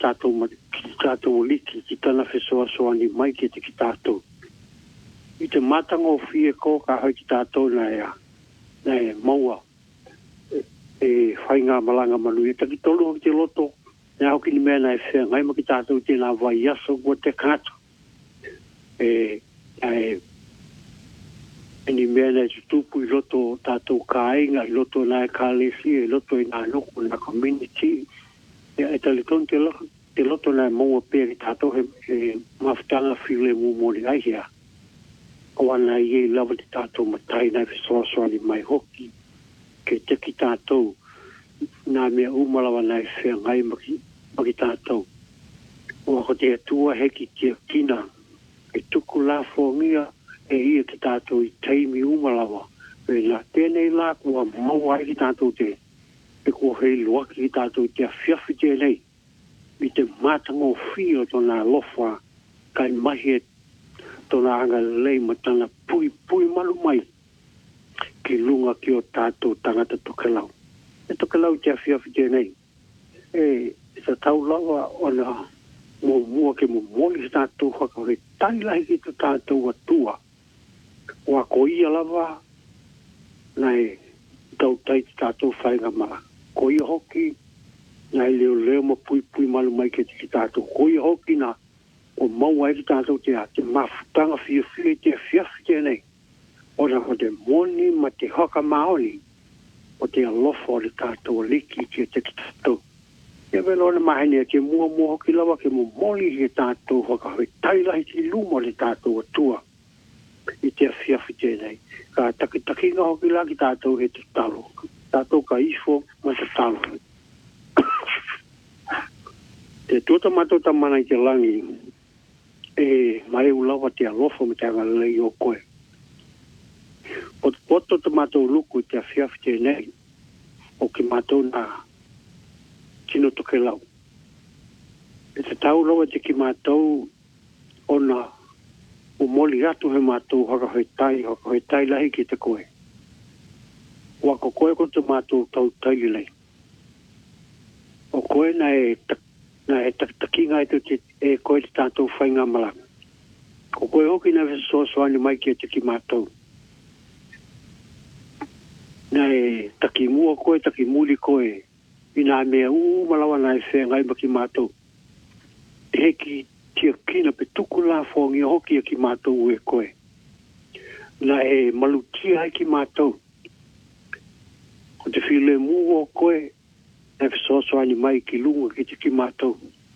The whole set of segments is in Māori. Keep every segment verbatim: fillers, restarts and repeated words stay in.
tātou ma ki tātou liki ki tana whesoa soa ni mai ki te ki tātou. I te matango fie ko ka hoi ki tātou na ea, na e maua, e, e whainga malanga manu. E taki tolu ki te loto, na hoki ni mea na e whea, ngai ma ki tātou tēnā vai aso kua te kātu. E, e, e ni mea na e tutupu i loto tātou kāinga, i loto na e kālesi, i loto i nā nuku na community. E tali ton te loto, te loto na maua pēr i tātou he, he mawhitanga while mu mori ai hea. O ana i e lawa te tātou matai na whesoa soani mai hoki. Ke te ki tātou, nā mea umalawa na e whea ngai maki, maki tātou. O ako te atua heki te kina, e tuku la whongia e ia ki tātou i teimi umalawa. E nā tēnei la kua maua ai ki tātou te. E kua hei luaki ki tātou te awhiawhi tēnei. I te mātango whio tōna lofa kai mahi e tōna anga lei matana pui pui malu mai ki lunga ki o tātou tangata tokelau. E tokelau te awhiawhi tēnei. E sa tau lawa o na mō mua ke mō mōli ki tātou haka he tailahi ki tā tātou atua. O a ko ia lawa na e tau tai ki tātou whainga maa. Ko ia hoki, na i leo leo ma pui pui malu mai ke te tātou. Ko ia hoki na, o mau ai ki tātou te a, te mawhutanga whia whia te whiawhi tēnei. O na ho te moni ma te haka maoni, o te alofa o le tātou a liki ki te ki tātou. Ia velo na mahene ke mua mua hoki lawa ke mo moli he tātou haka hoi tailahi ki luma le tātou atua. I te whiawhi tēnei. Ka taki nga hoki la ki tātou he te talo. Tātou ka ifo ma te talo. Te tuata matota mana i te langi, e mai ulawa te alofa me te anga lei o koe. O te poto te matou luku i te awhiawhi tēnei, o ki matou na kino toke lau. E te tau lawa te ki matou o na o moli atu he matou haka hoi tai, haka hoi tai lahi ki te koe. Wako koe ko te mātou tau taili lei. O koe na e na e takinga e te e koe te tātou whainga malanga. O koe hoki na wesoa soani mai ki e te ki mātou. Na e taki mua koe, taki muli koe. I nā mea uu malawa na e whea ngai ma ki mātou. E heki tia kina pe tuku la whongi hoki e ki mātou ue koe. Na e malutia ai ki mātou. Ko te while mua o koe, e whesoasoani mai ki lunga ki te ki mātou.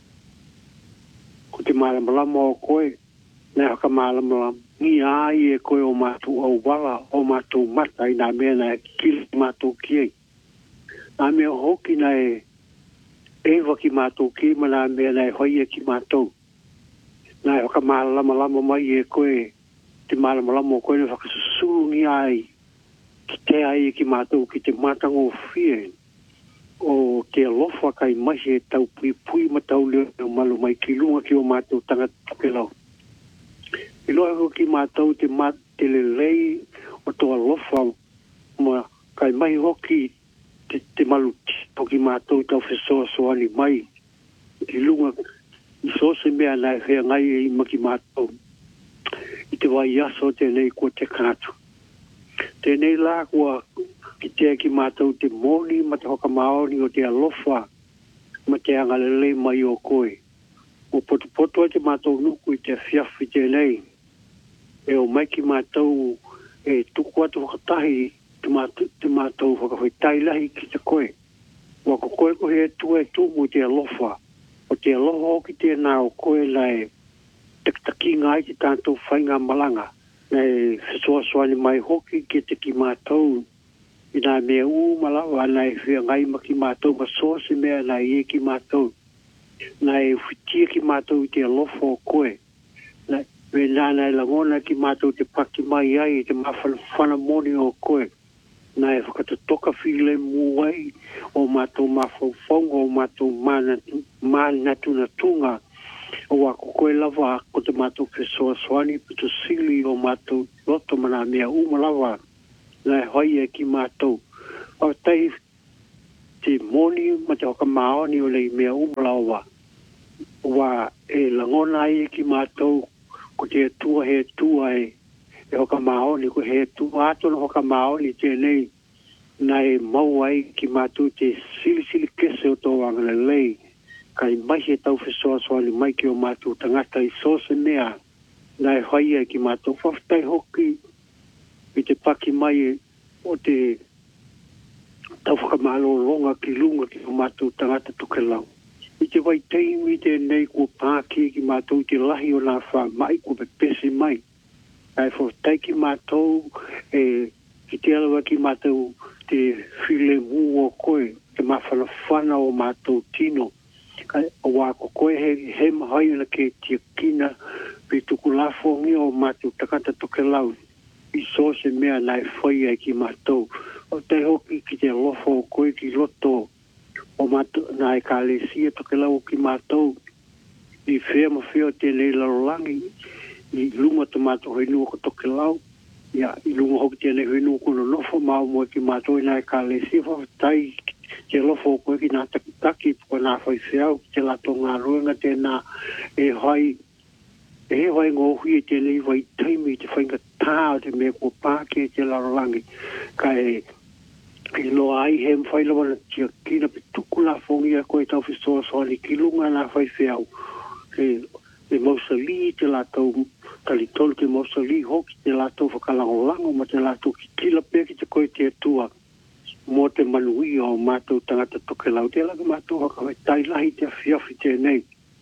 Ko te mālamalama o koe, ne haka mālamalama. Ni ai e koe o mātou au wala, o mātou mata i nā mea na e kili mātou kiei. Nā mea hoki na e ewa ki mātou kiei, ma nā mea na e hoia ki mātou. Nā e haka mālamalama mai e koe, te mālamalama o koe ne whakasusuni ai. Ki te ai ki mātou ki te mātango whie o te alofa kai mahi e tau pui pui ma tau leo o malu mai ki lunga ki o mātou tangata tokelau. I loa ko ki mātou te māt te lelei o to alofa ma kai mahi hoki te, te malu tito ki mātou tau whesoa soani mai ki lunga i sose mea nai hea ngai e ima ki mātou. I te wai aso tēnei kua te kātu. Tēnei la kua ki te ki mātou te moni ma te hoka maoni o te alofa ma te angalele mai o koe. O poto poto e te mātou nuku i te whiawhi tēnei. E o mai ki mātou e tuku atu whakatahi te mātou, te mātou whakawhai tailahi ki te koe. Wako koe ko he tu e tumu te alofa. O te alofa o ki tēnā o koe lai taki ngai te tātou whainga malanga. Nei whesoasoani mai hoki ki te ki mātou. I nā mea uu malawa nei whia ngai ma ki mātou ma soase mea nei e ki mātou. Nei whitia ki mātou te alofa o koe. Nei me nā nei langona ki mātou te paki mai ai te mawhana moni o koe. Nei whakatatoka while muai o mātou mawhauwhaunga o mātou mānatu na tunga. O ako koe lava ko te mātou whesoasoani puto sili o mātou loto mana mea umalawa nai hoi e ki mātou. O tei te moni ma te hoka maoni o lei mea umalawa wa e langona ai ki mātou ko te tua he tua e e hoka maoni ko he tua ato no hoka maoni tēnei na e mau ai ki mātou te sili sili kese o tō wanga lei kai mai he tau whesoa soani mai ki o mātou tangata i sose mea na e whai ai ki mātou whaftai hoki i te paki mai o te tau whakamālolonga ki lunga ki o mātou tangata tuke lau. I te wai teimi te nei kua pāki ki mātou te lahi o nā wha mai kua pe pese mai. Ai whaftai ki mātou e ki te alawa ki mātou te while mū o koe, te mawhana whana o mātou tino. Kai o wako koe he, he mahai na ke tia kina pe tuku lafongi o mātou takata tuke lau. I sose mea nai whai ai ki mātou. O te hoki ki te lofo o koe ki loto o mātou nai ka lesia tuke lau ki mātou. I whea ma whea tēnei larolangi. I lunga te mātou henua ko toke lau. Ia, i lunga hoki tēnei henua kono nofo mau mo ki mātou nai ka lesia whawhatai te lofo o koe ki nā takitaki puka nā whai whiau ki te lato ngā ruenga tēnā e hai e he wai ngō hui e tēnei wai taimi te whainga tāo te mea kua pāke te larolangi ka e i loa ai he mwhai lawa na tia kina pe tuku la fongi a koe tau whisoa soani ki lunga nā whai whiau e, e mausali te lato tali tolu te mausali hoki te lato whakalangolango ma te lato ki kila pia ki te koe te atua mo te manui o mātou tangata toke lau te laga mātou haka wai tai lahi te awhiawhi tēnei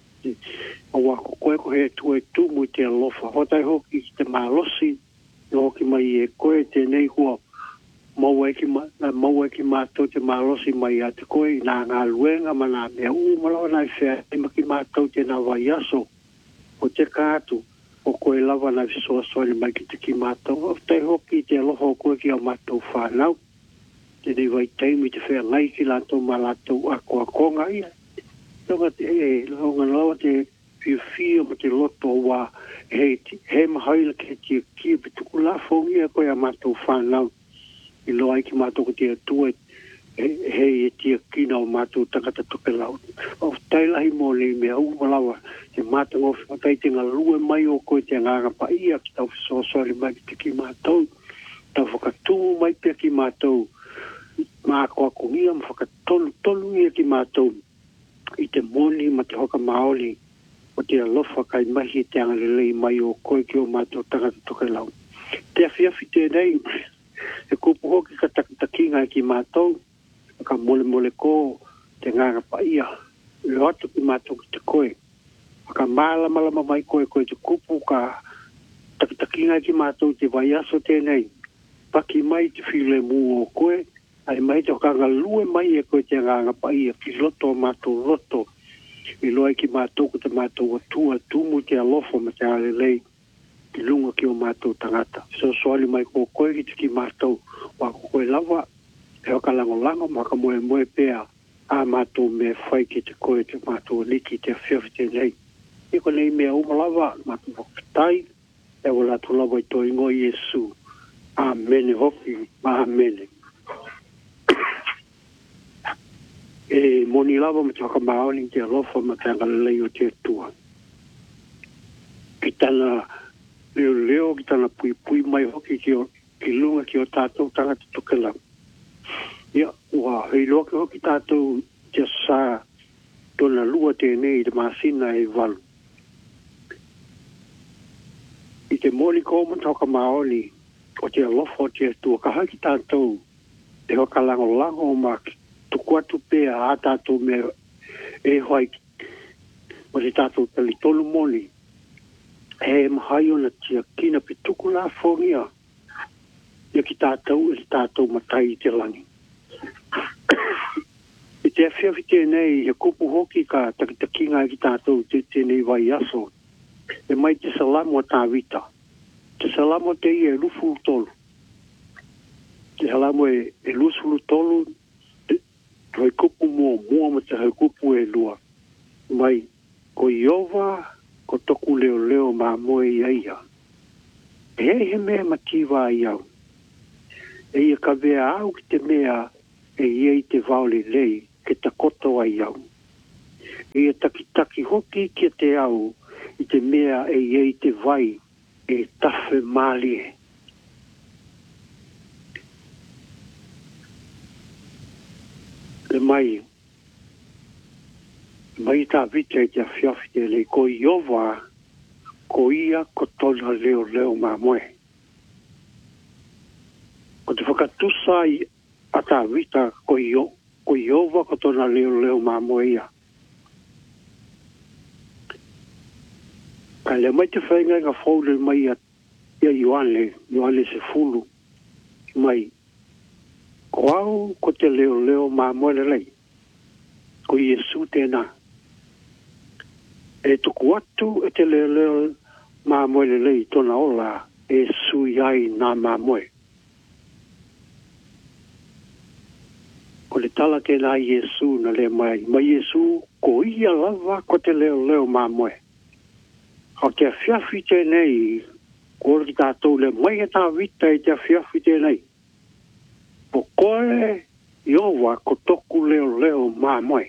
o wako koe ko he tu e tu mui te alofa hotai hoki ki te mālosi no hoki mai e koe tēnei hua mau e ki, mau e ki mātou te mālosi mai a te koe nā ngā luenga ma nā mea u malawa nai whea e maki mātou te nā wai aso o te kātu o koe lawa nai visoa soani mai ki te ki mātou hotai hoki te alofa o koe ki au mātou whanau te nei wai taimi te whea ngai ki lātou ma lātou a koa konga ia. Tonga te e, launga lawa te whiu whiu ma te loto wā he, he mahaila ke te kia pe tuku la whongi a koe a mātou whanau. I loa ki mātou ko te atua he, he e te kina o mātou takata toke lau. O tailahi mō nei mea u malawa te mātou o whakai te ngā lue mai o koe te ngāga pa ia ki tau whisosori mai ki te ki mātou. Tau whakatū mai pia ki mātou. Mā koa kongia ma whakatonu tonu ia ki mātou i te moni ma te hoka maoli o te alofa kai mahi te angarelei mai o koe ki o mātou tangata toke lau. Te awhiawhi tēnei e kupu hoki ka takitakinga ki mātou ka mole mole ko te nganga pa ia e atu ki mātou ki te koe ka māla malama mai koe koe te kupu ka takitakinga ki mātou te vai aso tēnei paki mai te while mū o koe ai mai te kanga lue mai e koe te nganga pa ia ki loto mātou loto i loa ki mātou ko te mātou atua tumu te alofo ma te alelei ki lunga ki o mātou tangata so soali mai ko koe ki te ki mātou wa ko koe lawa e o kalango lango ma ka moe moe pea a mātou me whai ki te koe te mātou liki te whiawhi te nei i ko nei mea umalawa mātou whakatai e wala tu lawa i tō ingo Iesu Amen hoki Amen e moni lava ma te whakamaoni te alofa ma te angalelei o te atua. Ki tana leo leo, ki tana pui pui mai hoki ki, o, ki lunga ki o tātou tangata toke lau. Ia, ua, hei loa ki hoki tātou te sā tona lua tēnei i te māsina e walu. I te moni ko ma te whakamaoni o te alofa o te atua, ka haki tātou te whakalango lango o maki. Tuku atu pēa a tātou me e hoai o te tātou tali tolu moni e mahai o na tia kina pe tuku la whongia ia ki tātou e tātou matai i te langi. I te awhiawhi tēnei e kupu hoki ka takitakinga ki tātou te tēnei vai aso e mai te salamo a tāwita. Te salamo te i e lufu tolu. Te salamo e, e lufu tolu Hoi kupu mua mua ma te hoi kupu e lua. Mai, ko Iova, ko toku leo leo ma moe i aia. E hei he mea matiwa i au. E ia ka vea au ki te mea e iei te vaole lei ke ta koto ai au. I e taki taki hoki ki te au, i te mea e iei te vai, e tawhe mali e. Le mai, mai ta vita e te awhiawhi te le ko i owa, ko ia ko tona leo leo ma moe. Ko te whakatusa i a ta vita ko i o, ko i owa ko tona leo leo ma moe ia. Ka le mai te whainga nga whaule mai a ia Ioane, Ioane se fulu, mai, ko au ko te leo leo ma moe le lei, ko Iesu tēnā. E tuku atu e te leo leo ma moe le lei tona ola e sui ai nā ma moe. Ko le tala tēnā Iesu na le mai, ma Iesu ko ia lava ko te leo leo ma moe. Au te awhiawhi tēnei, ko ori tātou le mai e tā vita e te awhiawhi tēnei. Po koe iowa ko toku leo leo ma moe.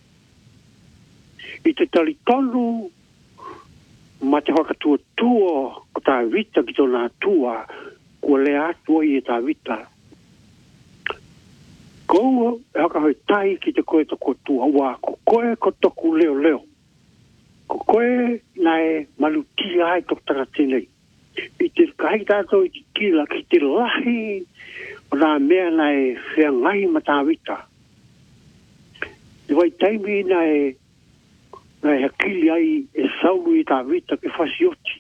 I te tali tonu, ma te whakatua tua ko tā vita ki tōna tua, ko le atua i e tā vita. Kou e haka hoi tai ki te koe toko tua, wa ko koe ko toku leo leo. Ko koe nai malutia ai tok taka tēnei. I te kai tātou i te kila ki te lahi o nā mea nai whea ngai ma tā vita. I wai taimi nai nai hakili ai e saulu i tā vita ke whasioti.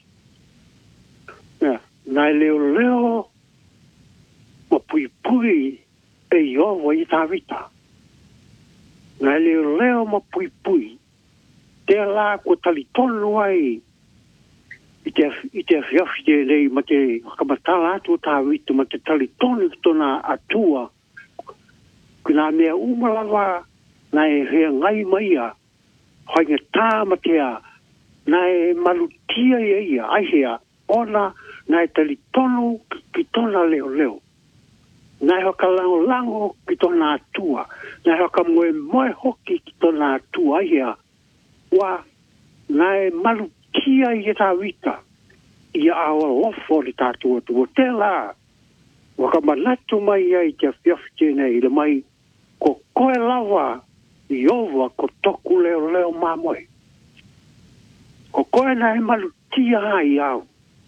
Nai leo leo ma pui pui e iowa i tā vita. Nai leo leo ma pui pui te la ko tali tonu ai i te i te whiawhi te rei ma te whakamatala atu tā vitu ma te tali tonu ki tona atua ki nā mea umalawa na e hea ngai maia hainga tā ma te a na e malutia ia ia ai hea ona na e tali tonu ki tona leo leo na e haka lango lango ki tona atua na e haka moe moe hoki ki tona atua ai hea wa na e malutia i e tā vita i a awa lofo li tātua tu o te la waka manatu mai ai te awhiawhi tēnei le mai ko koe lawa i owa ko toku leo leo mamoe ko koe na e malutia ai au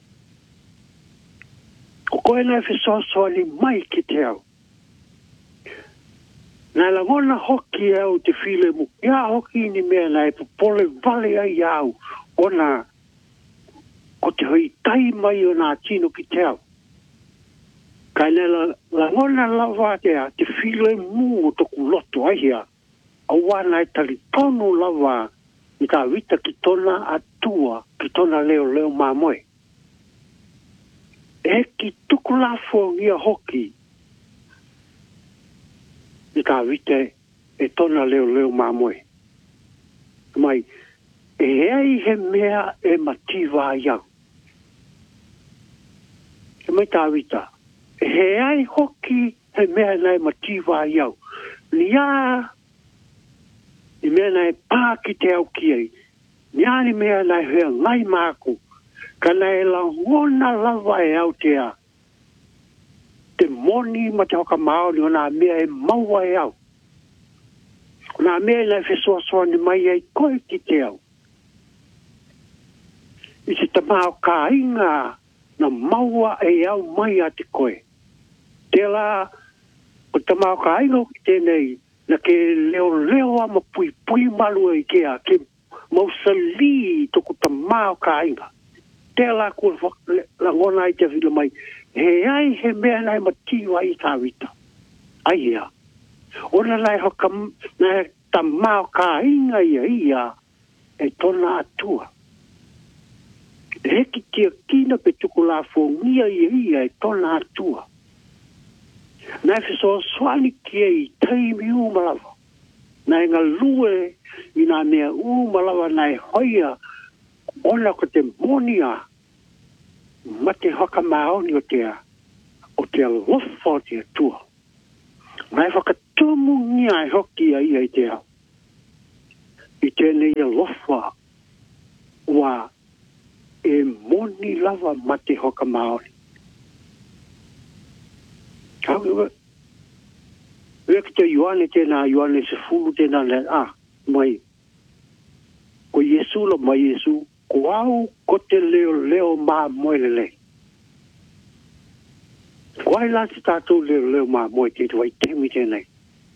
ko koe na e whesoasoa ni mai ki te au na la ngona hoki au te file mu. Ia hoki ni mea na e popole vale ai au. Ona, ko te hoi tai mai o nā tino ki te au. Kai na la, la ngona lava te a, te file mu o toku loto ai hea. Awa na e tali tonu lava i tā vita ki tona atua, ki tona leo leo mamoe. E ki tuku lafo ngia hoki, i tā vite e tona leo leo mamoe. Mai, e ai he mea e mativa iau. E mai tā vita, e he ai hoki he mea na e mativa iau. Ni a, ni mea na e pā ki te au ki ai. Ni a ni mea na e hea ngai māku. Ka na e la ngona lava e au te a. Te moni ma te hoka maori o nā mea e maua e au. Nā mea e nai whesoasoa ni mai ai koe ki te au. I te tamao ka inga na maua e au mai a te koe. Te la, o tamao ka inga ki tēnei, na ke leo leo a ma pui pui malu e kea, ke mausali toku tamao ka inga. Te la kua la ngona i te whila mai, he ai he mea nai matiwa i tā vita. Ai ea. Ona nai hoka, nai ta mao ka inga ia ia, e tona atua. E heki tia kina pe tuku la fongia ia ia, e tona atua. Nai whiso swani kia i taimi umalawa. Nai ngā lue i nā mea umalawa nai hoia, ona ko te monia, ma te hoka maoni o te a, o te alofo o te atua. Mai whakatumu ngia e hoki a ia i te au. I tēnei alofa wa e moni lava ma te hoka Māori. However, wek te Ioane tēnā Ioane se fulu tēnā le a mai. Ko Yesu lo mai Yesu, ko au ko te leo leo mā moe le le. Ko ai la te tātou leo leo mā moe te te wai temi tēnei.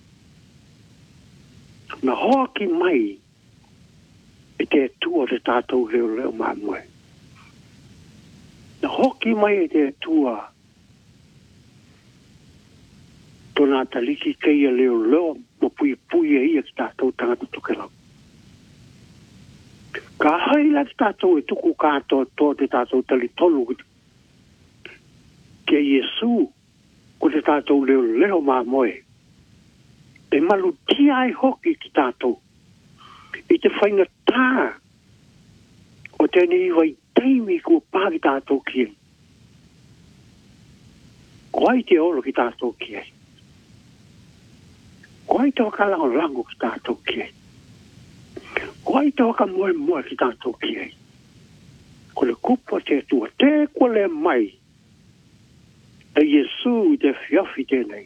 Na hoki mai, e te tua te tātou leo leo mā moe. Na hoki mai e te tua tōnā taliki keia leo leo mo pui pui e ia ki tātou tangata tukelau. Ka haila te tātou e tuku kātoa tō te tātou tali tolu ke Yesu ko te tātou leo leo mā moe. E malu tia ai hoki ki tātou. I te whainga tā o tēnei wai teimi kua pāki tātou kia. Ko ai te olo ki tātou kia. Ko ai te waka lango lango ki tātou kia. Ko ai te waka moe moe ki tātou kia. Ko le kupa te tua te ko le mai. E Yesu te whiawhi tēnei.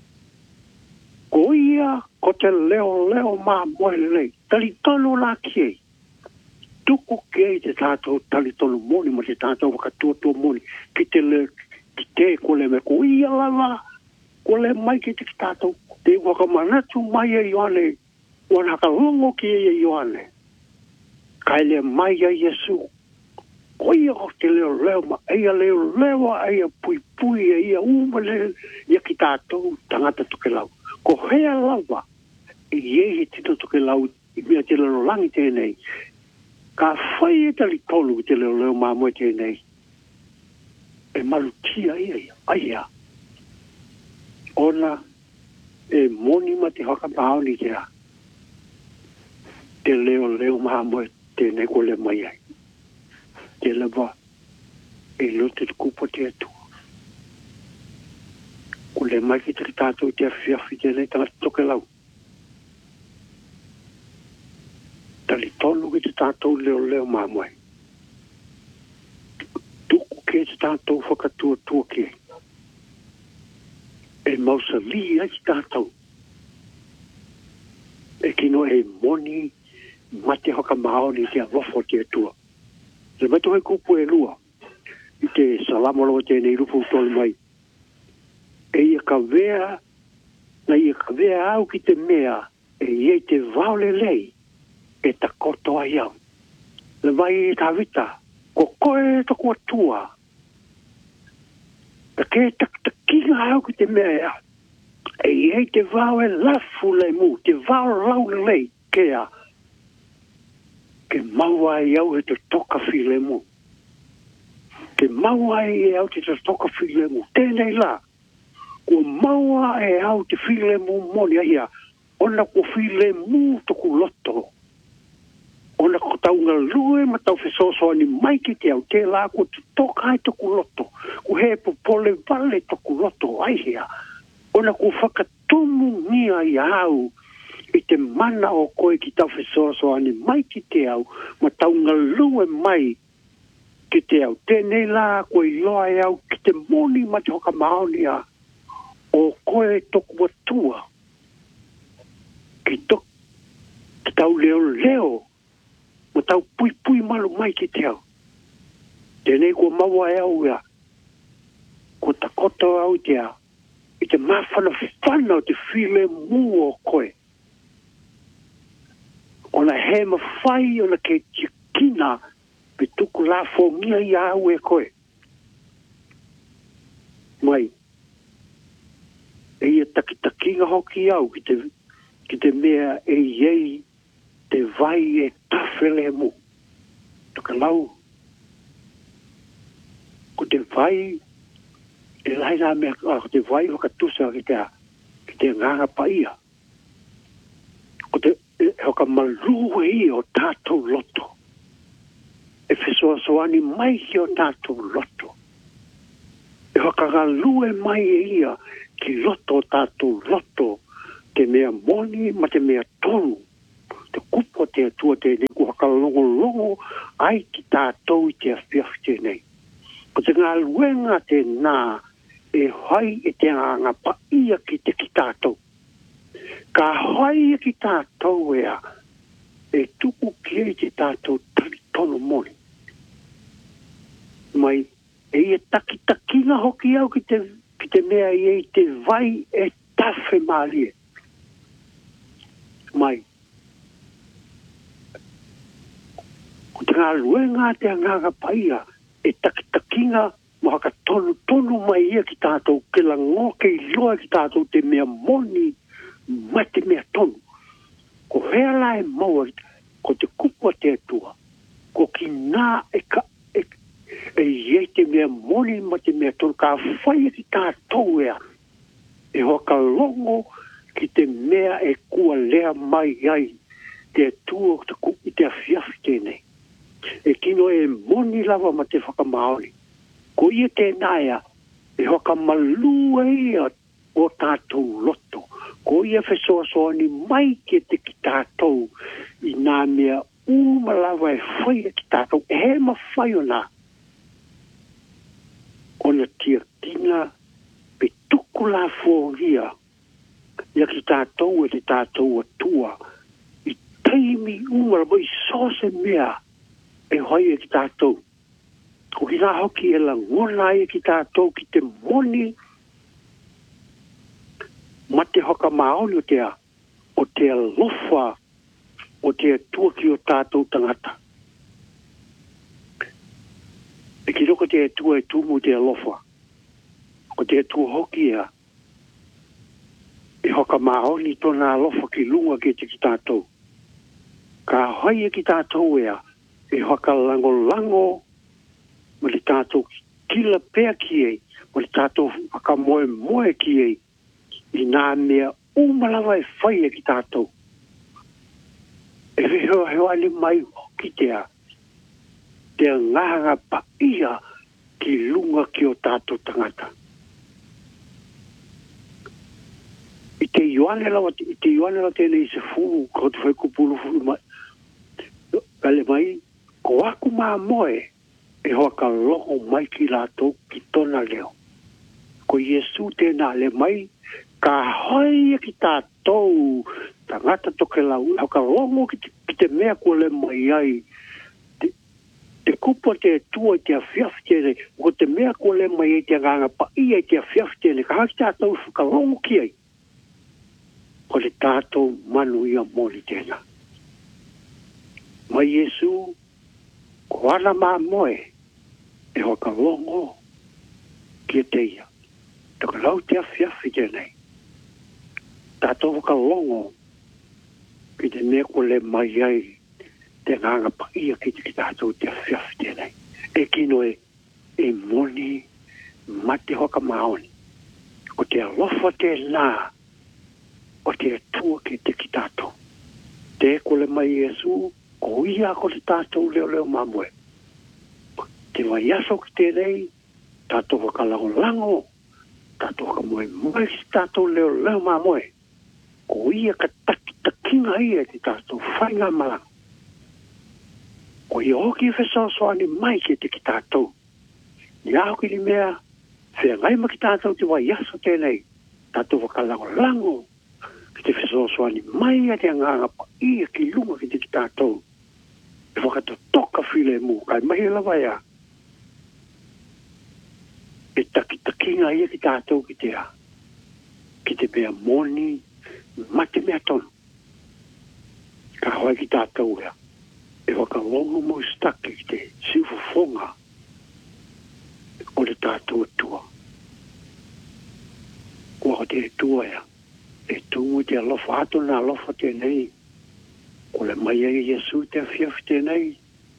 Ko ia ko te leo leo mā moe lei. Tali tonu la kie. Tuku kei te tātou tali tonu moni ma te tātou wakatua tua moni. Ki te le, ki te ko le me ko ia lava. Ko le mai ki te ki tātou. Te wakamanatu mai e Ioane. Wana ka longo ki e Ioane. Kai le mai a Yesu. Ko ia ko te leo leo ma. Eia leo leo eia pui pui eia uma le. Ia ki tātou tangata tuke lau. Ko hea lava, i ehe tito toke lau, i mea te lero langi tēnei. Ka whai e tali tolu te leo leo mā moe tēnei. E maru tia ia ia, aia. Ona, e moni ma te haka maoni te a. Te leo leo mā moe tēnei ko le mai ai. Te lewa, e lote te kupa te atua. Ko le mai ki te tātou te awhiawhi tēnei tangata toke lau. Tali tonu ki te tātou leo leo mā moe. Tuku ke te tātou whakatua tua ke. E mausa li ai ki tātou. E kino e moni mate hoka maoni te awafo te atua. Le mai tohe kupu e lua. I te salamolo tēnei rupu tolu mai. E ia ka vea, na ia ka vea au ki te mea, e ia te vaole lei, e ta koto ai au. Le vai e ta vita, ko koe ta kua tua. E ke ta, ta kinga au ki te mea, e ia te vaole lafu le mu, te vaole lau lei, ke a, ke maua ai au e te toka fi le mu. Ke maua ai au te toka fi le mu, tēnei la. Ko maua e au te while mu moni ia. Ona ko while mu toku loto. Ona ko taunga lue ma tau whesoso ani mai ki te au te la ko te toka ai toku loto. Ko he po pole vale toku loto ai hea. Ona ko whakatumu nia i au. I te mana o koe ki tau whesoso ani mai ki te au. Ma taunga lue mai ki te au. Tēnei la ko i loa e au ki te moni ma te hoka maoni a. O koe toku atua. Ki tok, ki tau leo leo. Ma tau pui pui malu mai ki te au. Tēnei kua maua e au ea. Ko ta koto au te au. I te mawhana whana o te while mu o koe. Ona he mawhai ona ke tikina pe tuku la whongia i au e koe. Mai. E ia takitakinga hoki au ki te, ki te mea e iei te vai e tawhele mu. Toka lau. Ko te vai e laina mea, ah, ko te vai wakatusa ki te, ki te nganga paia. Ko te e, hoka malue i o tātou loto. E whesoa soani mai ki o tātou loto. E hoka galue mai e ia ki loto tātou loto, te mea moni ma te mea tonu, te kupo te atua te ne ku hakalongo longo ai ki tātou i te awhiawhi te nei. Ko te ngā luenga te nā e hai e te anga pa ia ki te ki tātou. Ka hai e ki tātou ea e tuku ki e te tātou tari tono moni. Mai e ia taki takinga hoki au ki te, ki te mea i e te vai e tawhe maalie. Mai ko te ngā luenga te anganga paia e takitakinga mo haka tonu tonu mai ia ki tātou ke la ngoke i loa ki tātou te mea moni mai te mea tonu. Ko hea la e maua ko te kupua te atua. Ko ki nā e ka e, e iei te mea moni mai te mea tonu ka whaia ki tātou ea. E hoka longo ki te mea e kua lea mai ai te atua te kupi te awhiawhi tēnei. E kino e moni lava ma te whakamaori. Ko ia tēnāia e hoka malua ia o tātou loto. Ko ia whesoa soa ni mai ke te ki tātou i nā mea umalawa e whaia ki tātou. E he ma whai o nā. Ona tia tina pe tuku la fōria. Ia ki tātou e te tātou atua. I teimi umalawa i sose mea. E hoi e ki tātou. Ko ki nā hoki e la ngona e ki tātou ki te moni ma te hoka maoni o te a, o te alofa, o te atua ki o tātou tangata. E ki roko te atua e tumu te alofa, o te atua hoki e a, e hoka maoni tona alofa ki lunga ki te ki tātou. Ka hoi e ki tātou e a, e hoka lango lango ma le tātou kila pea ki ei, ma le tātou haka moe moe ki ei, i nā mea umalawa e whai e ki tātou. E reo heo ale mai ki te a, te ngāhanga pa ia ki lunga ki o tātou tangata. I te ioane lawa, i te ioane lawa tēnei se fū, ko te whai kupulu fū mai, ale mai, ko aku mā moe, e hoa ka loho mai ki lātou ki tona leo. Ko Iesu tēnā le mai, ka hoi e ki tātou, tangata toke lau, hau ka longo ki te, ki te mea kua le mai ai, te, te kupa te tua te awhiawhi tēne, ko te mea kua le mai ai te nganga pa ia te awhiawhi tēne, ka haki tātou ka longo ki ai, ko le tātou manu ia moli tēnā. Mai Iesu, ko ana mā moe, e hoa ka longo ki te ia. Taka lau te awhiawhi tēnei. Tātou ka longo ki te mea ko le mai ai te nganga pa ia ki te ki tātou te awhiawhi tēnei. E kino e, e moni ma te hoka maoni. O te alofa te nā, o te atua ki te ki tātou. Te ko le mai Iesu, ko ia ko te tātou leo leo mamue. Te vai aso ki te rei, tātou waka lango lango, tātou waka moe moe ki tātou leo leo mamue. Ko ia ka taki takinga ia ki tātou whainga malang. Ko ia hoki whesoasoani mai ki te ki tātou. Ni aho ki ni mea, whea ngai ma ki tātou te vai aso tēnei, tātou waka lango lango, ki te whesoasoani mai a te anganga pa ia ki lunga ki te ki tātou. E whakato toka while mu, kai mahi lawa ia. E taki takinga ia ki tātou ki te a. Ki te mea moni, ma te mea tonu. Ka hoa ki tātou ia. E waka longo mo staki ki te siufofonga. O le tātou atua. Kua te atua ia. E tungu te alofa ato na alofa tēnei. Ko le mai ai Iesu te awhiawhi tēnei.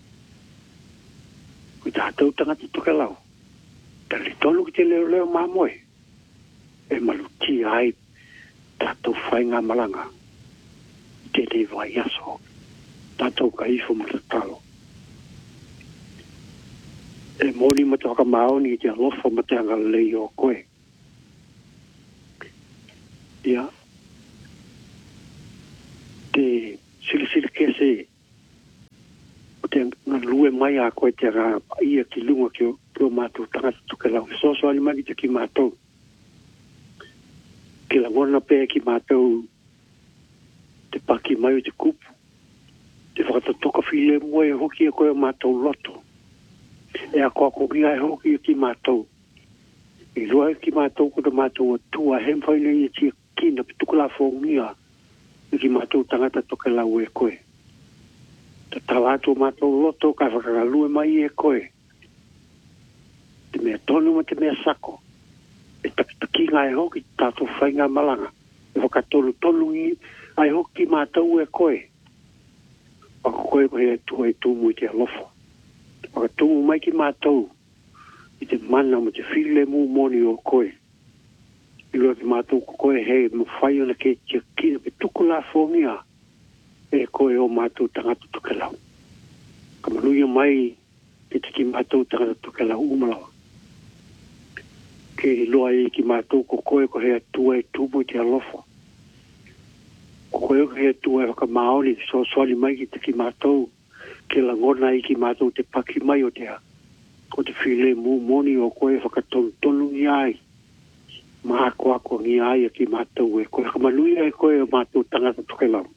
Ko tātou tangata toke lau. Tali tonu ki te leo leo mamoe. E maluti ai tātou whainga malanga. Te te vai aso. Tātou ka ifo matatalo. E moni mata waka maoni te alofa mata anga lei o koe. Ia. Te sili sili te ngalue mai a koe te rā ia ki lunga ki o, ki o mātou tangata tuke lau. So so ali mai te ki mātou. Ki la ngona pē ki mātou te paki mai o te kupu. Te whakatatoka while mua e hoki e koe o mātou loto. E a koa kongia e hoki e ki mātou. I roa e ki mātou ko te mātou atua hem whaile i tia kina pe tukula whaungia e ki mātou tangata tuke lau e koe. Te tawatu mātou loto ka whakaralue mai e koe. Te mea tonu ma te mea sako. E takitaki ngā e hoki tātou whainga malanga. E whakatolu tolu i ai hoki mātou e koe. Waka koe koe e tua e tūmu i te alofo. Waka tūmu mai ki mātou i te mana ma te while mū moni o koe. I roa ki mātou ko koe hei mu whai ona ke tia kina pe tuku la whongia e koe o mātou tangata tuke lau. Ka manuia mai ke te ki mātou tangata tuke lau umalawa. Ke loa i ki mātou ko koe ko hea tua e tūmu i te alofo. Ko koe ko hea tua e waka maoni so soani mai ki te ki mātou ke la ngona i ki mātou te paki mai o te a. Ko te while mū moni o koe whakatonu tonu i ai. Maha koa ko ngi ai a ki mātou e koe. Ka manuia e koe o mātou tangata tuke lau.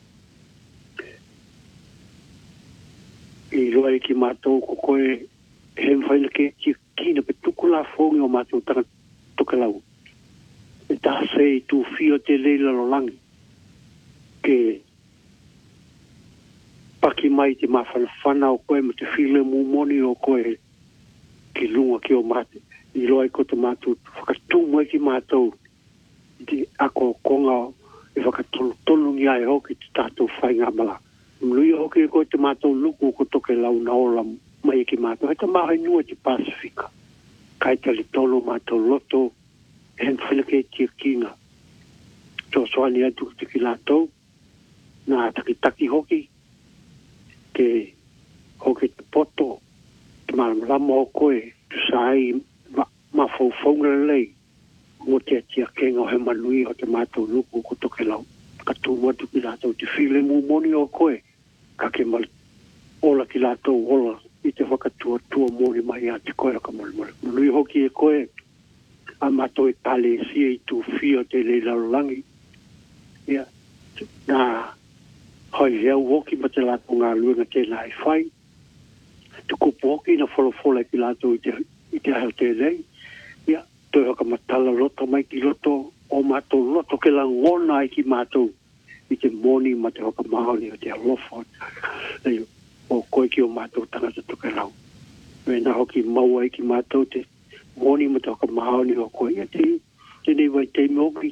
I roa i ki mātou ko koe he mwhaina ke tia kina pe tukula whongi o mātou tanga toke lau. E tā se i tū whio te leila lo langi. Ke paki mai te mawhana whana o koe ma te while mū moni o koe ki lunga ki o mate. I roa i ko te mātou whakatūmua ki mātou i te ako konga e whakatolu tonu ngi ai hoki te tātou whainga mala. Mlui hoki e koe te mātou luku ko toke lau na ola mai ki mātou. Hei ta maha nua te Pasifika. Kai tali tolo mātou loto e mwhina ke tia kinga. Tō soani atu te ki lātou. Nā taki hoki. Ke hoki te poto. Te malamlama o koe. Tu sai ma, ma faufaunga lei. Mo te tia kenga o he manui o te mātou luku ko toke lau. Ka tū watu ki lātou te while mū moni o koe. Ka ke mal ola ki lātou ola i te whakatua tua mori mai a te koe raka mori mori. Nui hoki e koe a mātou e tale e sia i tū whio te le laulangi. Ia, nā hoi heau hoki ma te lātou ngā luenga tēnā e whai. Te kupu hoki na wholofola ki lātou i te, i te hao te lei. Ia, toi haka matala loto mai ki loto o mātou loto ke la ngona i ki mātou. I te moni ma te hoka mahoni o te alofo. O koe ki o mātou tangata tuke lau. Me nā hoki maua i ki mātou te moni ma te hoka mahoni o koe. Ia te, te nei wai te moki.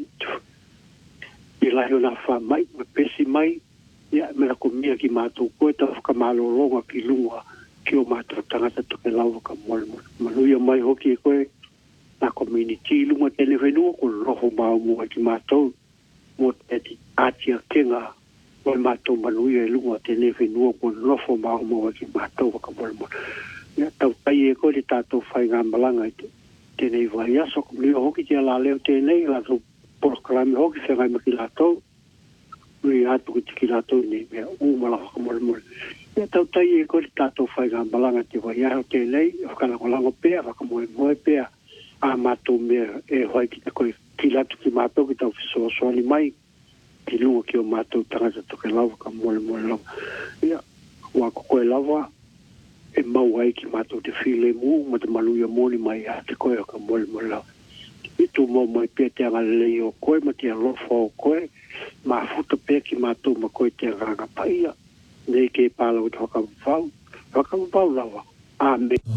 I lai o nā wha mai, me pesi mai. Ia me la ko mia ki mātou koe ta whaka mālolonga ki lunga ki o mātou tangata tuke lau waka mole. Manuia mai hoki e koe. Nā community lunga tene whenua ko roho mau mua ki mātou. Mo te atia kenga o mātou manuia e lunga tene whenua ko nofo mau mua ki mātou waka mole. Ia tau tai e koe te tātou whai ngā malanga i te tenei vai aso. Kumlia hoki te ala leo tenei, lātou porokalame hoki whengai maki lātou. Nui atu ki tiki lātou nei mea umala waka mole. Ia tau tai e koe te tātou whai ngā malanga te vai aho tenei, whakalangolango pēr, waka moe moe pēr. A mātou mea e hoi ki ta koe ki latu ki mātou ki tau whisoa soani mai ki lunga ki o mātou tangata toke lawa ka mole mole lawa. Ia, wako koe lawa e mau ai ki mātou te while mū ma te maluia moni mai a te koe ka mole mole lawa. I tū mau mai pia te anga lei o koe ma te alofa o koe ma futa pia ki mātou ma koe te anga paia. Nei ke pālau te whakawapau. Whakawapau lawa. Amen.